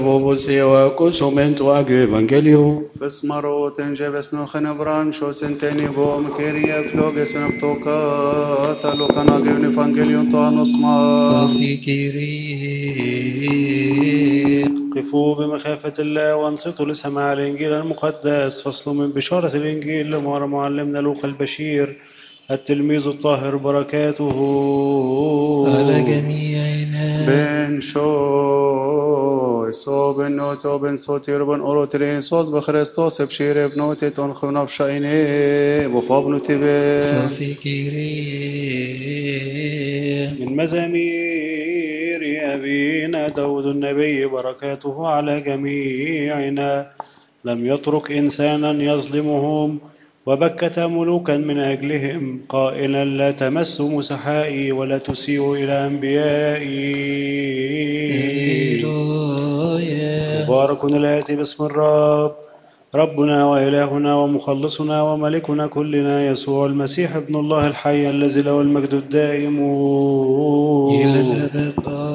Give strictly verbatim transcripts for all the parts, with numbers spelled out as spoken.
Vovusio acusumento ag evangelio. Besmarot en jebes no khenabran shos enteni bom keria floges naptoka talokana gevni evangelion to anosma. قفوا بمخافة الله وانصتوا لسماع الإنجيل المقدس. فصل من بشارة الإنجيل لمر معلمنا لوقا البشير التلميذ الطاهر بركاته على جميعنا. بن شو سو بن نوتو بن صوتير بن أوروترين صوت بخريستوس بشير بنوتي تنخونا بشايني بفابنو تبي من مزامير أبينا داود النبي بركاته على جميعنا. لم يترك إنسانا يظلمهم وبكت ملوكا من أجلهم قائلا لا تمسوا مسحائي ولا تسيئوا إلى أنبيائي. مبارك الآتي باسم الرب ربنا وإلهنا ومخلصنا وملكنا كلنا يسوع المسيح ابن الله الحي الذي له المجد الدائم إلى الأبد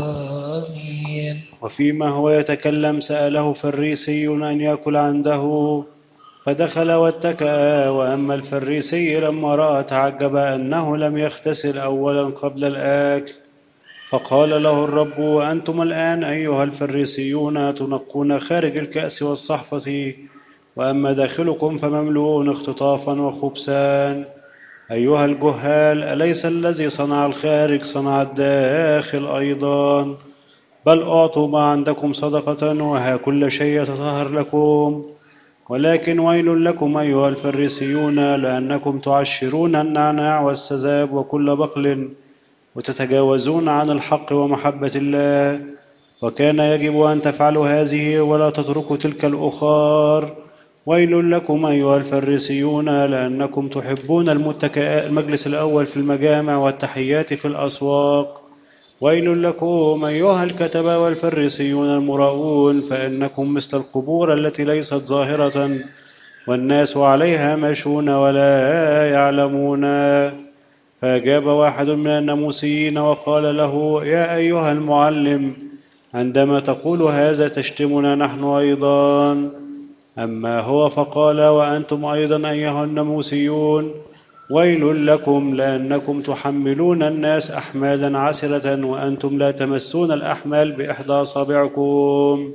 آمين. وفيما هو يتكلم سأله فريسي أن يأكل عنده فدخل واتكأ. وأما الفريسي لما رأى تعجب أنه لم يغتسل أولا قبل الآكل فقال له الرب أنتم الآن أيها الفريسيون تنقون خارج الكأس والصحفة وأما داخلكم فمملوءون اختطافا وخبثا. أيها الجهال أليس الذي صنع الخارج صنع الداخل أيضا؟ بل أعطوا ما عندكم صدقة وها كل شيء يتطهر لكم. ولكن ويل لكم أيها الفريسيون لأنكم تعشرون النعناع والسذاب وكل بقل وتتجاوزون عن الحق ومحبة الله. وكان يجب أن تفعلوا هذه ولا تتركوا تلك الأخر. ويل لكم أيها الفريسيون لأنكم تحبون المجلس الأول في المجامع والتحيات في الأسواق. ويل لكم أيها الكتبة والفريسيون المراؤون فإنكم مثل القبور التي ليست ظاهرة والناس عليها ماشون ولا يعلمون. فأجاب واحد من الناموسيين وقال له يا أيها المعلم عندما تقول هذا تشتمنا نحن أيضا. أما هو فقال وأنتم أيضا أيها الناموسيون ويل لكم لأنكم تحملون الناس أحمالا عسرة وأنتم لا تمسون الأحمال بإحدى أصابعكم.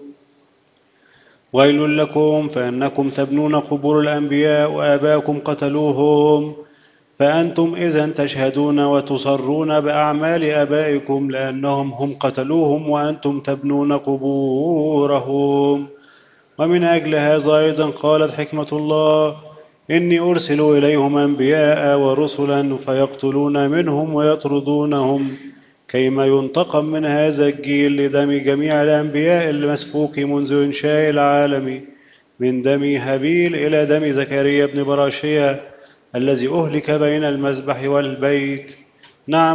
ويل لكم فإنكم تبنون قبور الأنبياء وآباءكم قتلوهم. فأنتم إذن تشهدون وتصرون بأعمال آبائكم لأنهم هم قتلوهم وأنتم تبنون قبورهم. ومن أجل هذا أيضا قالت حكمة الله إني أرسل إليهم أنبياء ورسلا فيقتلون منهم ويطردونهم كيما ينتقم من هذا الجيل لدم جميع الأنبياء المسفوك منذ إنشاء العالم من دم هابيل إلى دم زكريا بن براشيا الذي أهلك بين المذبح والبيت. نعم